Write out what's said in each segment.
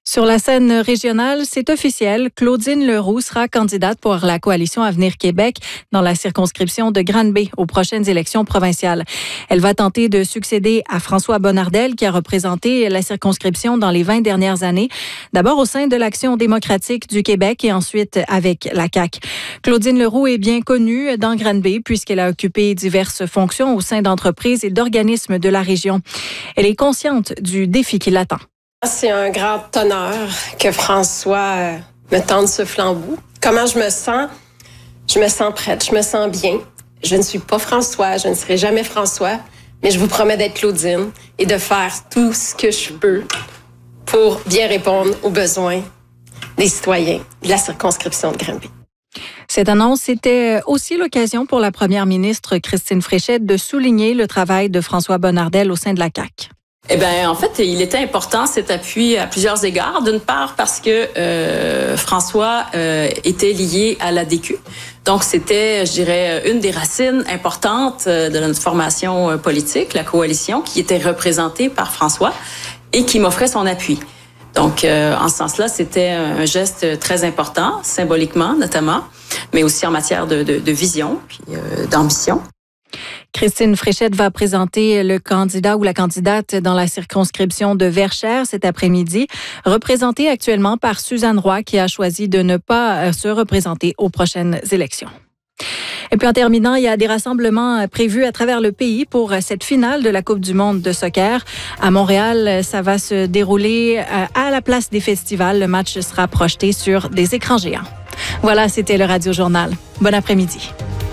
Sur la scène régionale, c'est officiel. Claudine Leroux sera candidate pour la coalition Avenir Québec dans la circonscription de Granby aux prochaines élections provinciales. Elle va tenter de succéder à François Bonnardel qui a représenté la circonscription dans les 20 dernières années. D'abord au sein de l'Action démocratique du Québec et ensuite avec la CAQ. Claudine Leroux est bien connue dans Granby puisqu'elle a occupé diverses fonctions au sein d'entreprises et d'organismes de la région. Elle est consciente du défi qui l'attend. C'est un grand honneur que François me tende ce flambeau. Comment je me sens? Je me sens prête, je me sens bien. Je ne suis pas François, je ne serai jamais François, mais je vous promets d'être Claudine et de faire tout ce que je peux pour bien répondre aux besoins des citoyens de la circonscription de Granby. Cette annonce était aussi l'occasion pour la première ministre Christine Fréchette de souligner le travail de François Bonnardel au sein de la CAQ. Eh bien, en fait, il était important cet appui à plusieurs égards. D'une part, parce que François était lié à l'ADQ. Donc, c'était, je dirais, une des racines importantes de notre formation politique, la coalition, qui était représentée par François et qui m'offrait son appui. Donc, en ce sens-là, c'était un geste très important, symboliquement notamment, mais aussi en matière de vision puis d'ambition. Christine Fréchette va présenter le candidat ou la candidate dans la circonscription de Verchères cet après-midi, représentée actuellement par Suzanne Roy qui a choisi de ne pas se représenter aux prochaines élections. Et puis en terminant, il y a des rassemblements prévus à travers le pays pour cette finale de la Coupe du monde de soccer. À Montréal, ça va se dérouler à la place des festivals. Le match sera projeté sur des écrans géants. Voilà, c'était le Radio Journal. Bon après-midi.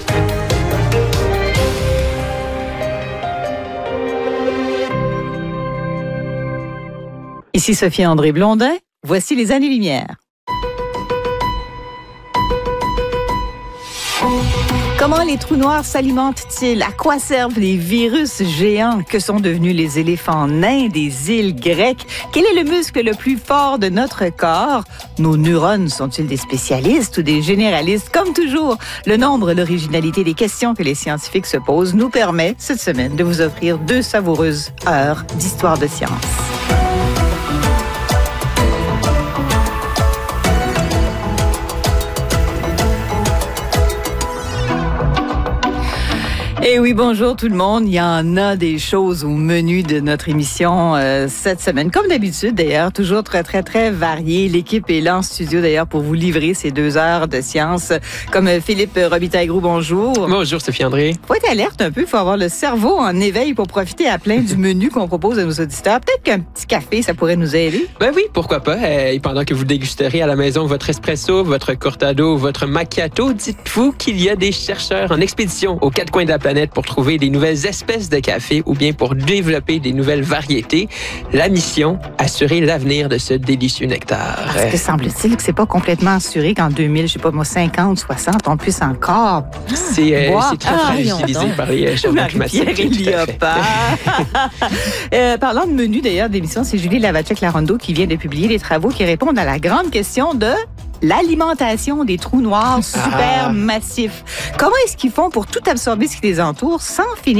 Ici Sophie-André Blondin, voici les années-lumière. Comment les trous noirs s'alimentent-ils? À quoi servent les virus géants? Que sont devenus les éléphants nains des îles grecques? Quel est le muscle le plus fort de notre corps? Nos neurones sont-ils des spécialistes ou des généralistes? Comme toujours, le nombre et l'originalité des questions que les scientifiques se posent nous permet, cette semaine, de vous offrir 2 savoureuses heures d'histoire de science. Eh oui, bonjour tout le monde. Il y en a des choses au menu de notre émission cette semaine. Comme d'habitude, d'ailleurs, toujours très, très, très varié. L'équipe est là en studio, d'ailleurs, pour vous livrer ces 2 heures de science. Comme Philippe Robitaille-Groux, bonjour. Bonjour, Sophie-André. Faut être alerte un peu, il faut avoir le cerveau en éveil pour profiter à plein du menu qu'on propose à nos auditeurs. Peut-être qu'un petit café, ça pourrait nous aider. Ben oui, pourquoi pas. Et pendant que vous dégusterez à la maison votre espresso, votre cortado, votre macchiato, dites-vous qu'il y a des chercheurs en expédition aux 4 coins de la planète pour trouver des nouvelles espèces de café ou bien pour développer des nouvelles variétés. La mission, assurer l'avenir de ce délicieux nectar. Parce que semble-t-il que c'est pas complètement assuré qu'en 50, 60, on puisse encore c'est très utilisé par les changements climatiques. Parlant de menu, d'ailleurs, d'émission, c'est Julie Lavacek-Larondo qui vient de publier des travaux qui répondent à la grande question de l'alimentation des trous noirs supermassifs. Comment est-ce qu'ils font pour tout absorber ce qui les entoure sans finir